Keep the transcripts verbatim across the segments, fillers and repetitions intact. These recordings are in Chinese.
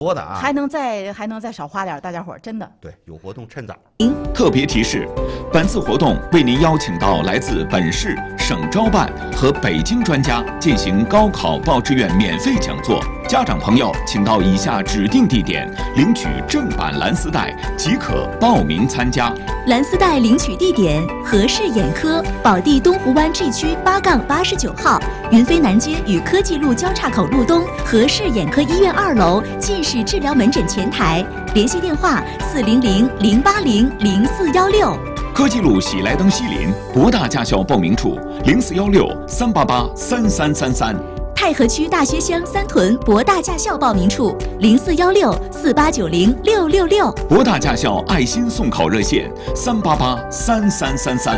多的啊， 还能再还能再少花点，大家伙儿真的对，有活动趁早。 特别提示：本次活动为您邀请到来自本市、省招办和北京专家进行高考报志愿免费讲座。家长朋友，请到以下指定地点领取正版蓝丝带，即可报名参加。 蓝丝带领取地点：和氏眼科，宝地东湖湾 G 区八杠八十九号，云飞南街与科技路交叉口路东和氏眼科医院二楼近视治疗门诊前台，联系电话：四零零零八零零四幺六。 科技路喜来登西林博大驾校报名处：零四幺六三八八三三三三。 太和区大学乡三屯博大驾校报名处：零四幺六四八九零六六六。 博大驾校爱心送考热线：三八八三三三三。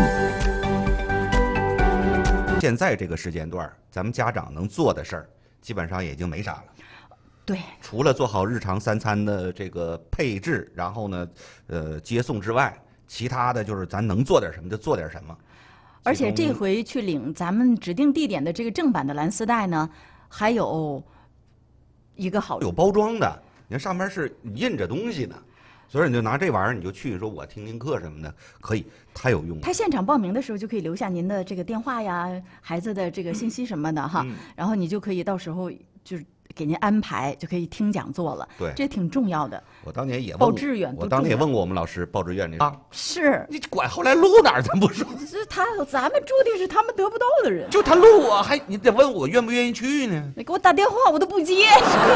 现在这个时间段，咱们家长能做的事儿，基本上也已经没啥了。 对， 除了做好日常三餐的这个配置，然后呢，呃，接送之外，其他的就是咱能做点什么就做点什么。 而且这回去领咱们指定地点的这个正版的蓝丝带呢，还有一个好处， 有包装的，你看上面是印着东西的，所以你就拿这玩意儿，你就去，你说我听听课什么的，可以，太有用了。 他现场报名的时候就可以留下您的这个电话呀、孩子的这个信息什么的哈， 嗯、 然后你就可以到时候就是给您安排，就可以听讲座了。 对， 这挺重要的。 我当年也问报志愿， 我当年也问过我们老师报志愿这个啊， 是你管后来录哪儿咱不说， 这他咱们注定是他们得不到的人， 就他录我还你得问我愿不愿意去呢？ 你给我打电话我都不接，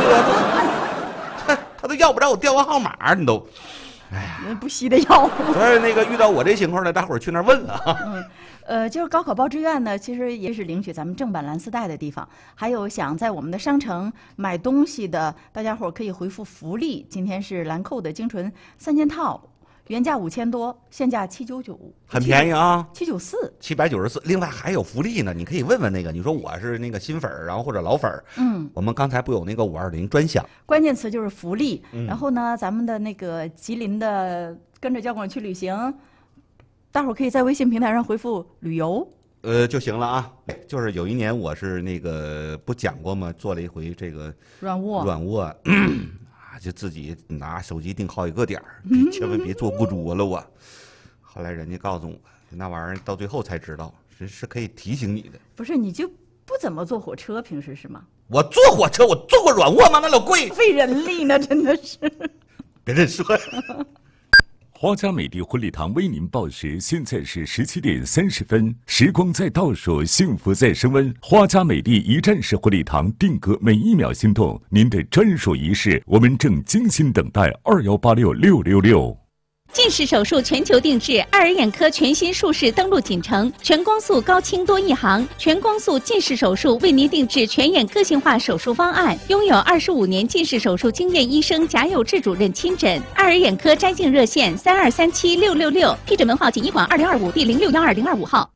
他他都要不着我电话号码，你都。哎呀，不惜的要。 所以那个遇到我这情况呢，大伙儿去那儿问啊。 嗯，呃，就是高考报志愿呢，其实也是领取咱们正版蓝丝带的地方。还有想在我们的商城买东西的，大家伙儿可以回复福利。今天是兰蔻的精纯三件套，原价五千多，现价七九九， 很便宜啊， 七九四， 七百九十四。另外还有福利呢，你可以问问那个，你说我是那个新粉儿，然后或者老粉儿，嗯，我们刚才不有那个五二零专享， 关键词就是福利。 嗯、 然后呢，咱们的那个吉林的跟着交管去旅行，大伙儿可以在微信平台上回复旅游， 呃就行了啊。就是有一年我是那个不讲过吗？做了一回这个软卧， 软卧。就自己拿手机定好几个点儿，千万别坐过桌了我。后来人家告诉我，那玩意儿到最后才知道，是是可以提醒你的。 不是，你就不怎么坐火车，平时是吗？ 我坐火车，我坐过软卧吗？那老贵， 费人力呢，真的是。 别这说。 花家美的婚礼堂为您报时，现在是十七点三十分。时光在倒数，幸福在升温。花家美的一站式婚礼堂，定格每一秒心动，您的专属仪式，我们正精心等待。二幺八六六六六。 近视手术全球定制，爱尔眼科全新术式登陆锦城，全光速高清多一行，全光速近视手术为您定制全眼个性化手术方案，拥有二十五年近视手术经验医生贾友志主任亲诊。爱尔眼科摘镜热线三二三七六六六，批准门号锦医馆二零二五第零六幺二零二五号。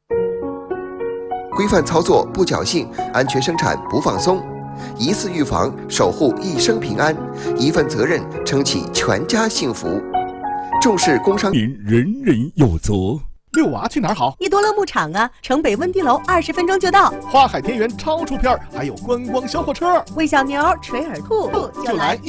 规范操作不侥幸，安全生产不放松，一次预防守护一生平安，一份责任撑起全家幸福。重视工商， 您人人有责。 遛娃去哪儿好？ 伊多乐牧场啊，城北温迪楼二十分钟就到。 花海天园超出片儿，还有观光小火车。 喂小牛、垂耳兔， 就来